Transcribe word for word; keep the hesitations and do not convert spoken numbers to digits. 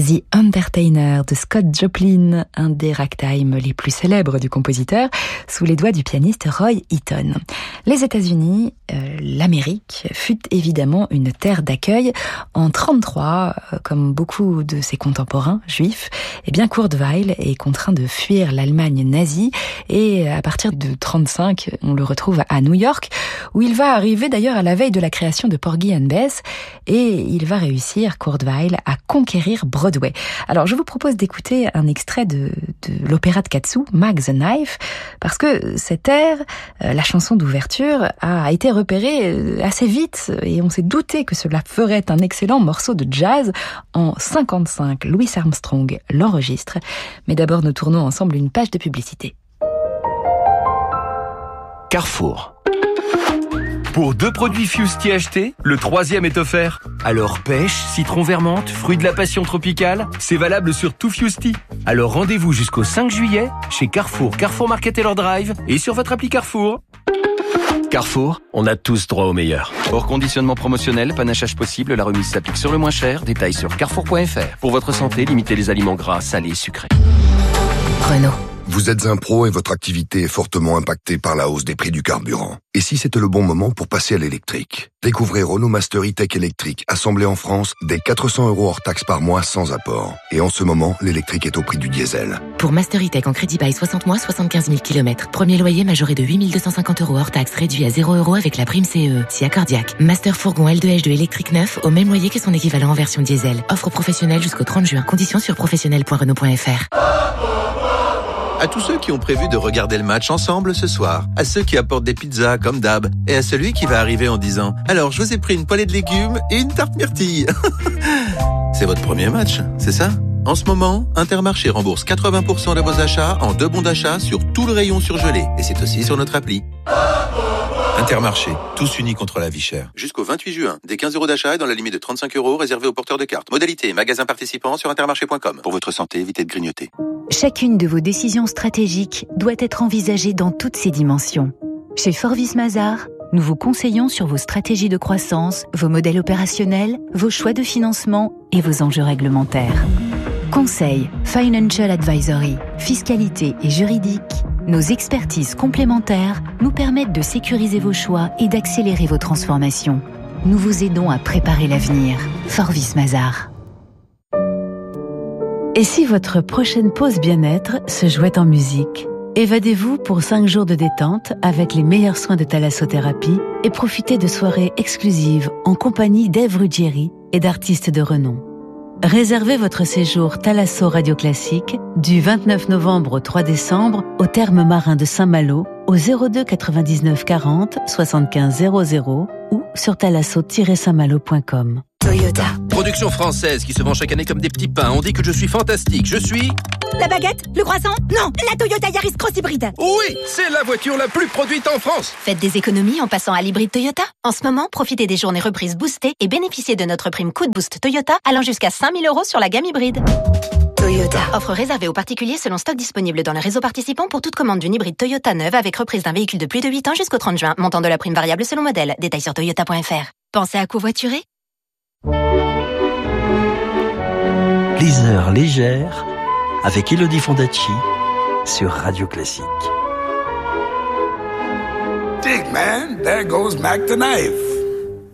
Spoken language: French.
The Entertainer de Scott Joplin, un des ragtime les plus célèbres du compositeur, sous les doigts du pianiste Roy Eaton. Les États-Unis, euh, l'Amérique, fut évidemment une terre d'accueil. En trente-trois, euh, comme beaucoup de ses contemporains juifs, eh bien Kurt Weill est contraint de fuir l'Allemagne nazie et à partir de trente-cinq, on le retrouve à New York, où il va arriver d'ailleurs à la veille de la création de Porgy and Bess, et il va réussir, Kurt Weill, à conquérir Broadway. Alors je vous propose d'écouter un extrait de, de l'opéra de Katsu, Mack the Knife, parce que cet air, euh, la chanson d'ouverture, a été repérée assez vite et on s'est douté que cela ferait un excellent morceau de jazz. En cinquante-cinq, Louis Armstrong l'enregistre. Mais d'abord, nous tournons ensemble une page de publicité. Carrefour. Pour deux produits Fusti achetés, le troisième est offert. Alors pêche, citron vermente, fruits de la passion tropicale, c'est valable sur tout Fusti. Alors rendez-vous jusqu'au cinq juillet chez Carrefour, Carrefour Market Taylor Drive et sur votre appli Carrefour. Carrefour, on a tous droit au meilleur. Hors conditionnement promotionnel, panachage possible, la remise s'applique sur le moins cher. Détails sur carrefour point f r. Pour votre santé, limitez les aliments gras, salés, sucrés. Renault. Vous êtes un pro et votre activité est fortement impactée par la hausse des prix du carburant. Et si c'était le bon moment pour passer à l'électrique? Découvrez Renault Master E-Tech électrique, assemblé en France, dès quatre cents euros hors taxe par mois sans apport. Et en ce moment, l'électrique est au prix du diesel. Pour Master E-Tech en crédit bail soixante mois, soixante-quinze mille kilomètres. Premier loyer majoré de huit mille deux cent cinquante euros hors taxe, réduit à zéro euros avec la prime C E E. Si accordiaque. Master Fourgon L deux H deux électrique neuf, au même loyer que son équivalent en version diesel. Offre professionnelle jusqu'au trente juin. Conditions sur professionnel point renault point f r. À tous ceux qui ont prévu de regarder le match ensemble ce soir, à ceux qui apportent des pizzas comme d'hab, et à celui qui va arriver en disant « Alors, je vous ai pris une poêlée de légumes et une tarte myrtille ». C'est votre premier match, c'est ça ? En ce moment, Intermarché rembourse quatre-vingts pour cent de vos achats en deux bons d'achat sur tout le rayon surgelé. Et c'est aussi sur notre appli. Intermarché, tous unis contre la vie chère. Jusqu'au vingt-huit juin, des quinze euros d'achat et dans la limite de trente-cinq euros réservés aux porteurs de cartes. Modalité, magasin participant sur intermarché point com. Pour votre santé, évitez de grignoter. Chacune de vos décisions stratégiques doit être envisagée dans toutes ses dimensions. Chez Forvis Mazars, nous vous conseillons sur vos stratégies de croissance, vos modèles opérationnels, vos choix de financement et vos enjeux réglementaires. Conseil, Financial Advisory, fiscalité et juridique, nos expertises complémentaires nous permettent de sécuriser vos choix et d'accélérer vos transformations. Nous vous aidons à préparer l'avenir. Forvis Mazars. Et si votre prochaine pause bien-être se jouait en musique? Évadez-vous pour cinq jours de détente avec les meilleurs soins de thalassothérapie et profitez de soirées exclusives en compagnie d'Ève Ruggieri et d'artistes de renom. Réservez votre séjour Thalasso Radio Classique du vingt-neuf novembre au trois décembre au Thermes Marins de Saint-Malo au zéro deux quatre-vingt-dix-neuf quarante soixante-quinze zéro zéro ou sur thalasso tiret saint malo point com. Toyota. Production française qui se vend chaque année comme des petits pains. On dit que je suis fantastique. Je suis... La baguette? Le croissant? Non, la Toyota Yaris Cross Hybride. Oui, c'est la voiture la plus produite en France. Faites des économies en passant à l'hybride Toyota. En ce moment, profitez des journées reprises boostées et bénéficiez de notre prime coup de boost Toyota allant jusqu'à cinq mille euros sur la gamme hybride. Toyota. Offre réservée aux particuliers selon stock disponible dans le réseau participant pour toute commande d'une hybride Toyota neuve avec reprise d'un véhicule de plus de huit ans jusqu'au trente juin. Montant de la prime variable selon modèle. Détails sur toyota point f r. Pensez à covoiturer? Les heures légères avec Elodie Fondacci sur Radio Classique. Dig, man, there goes Mack the Knife.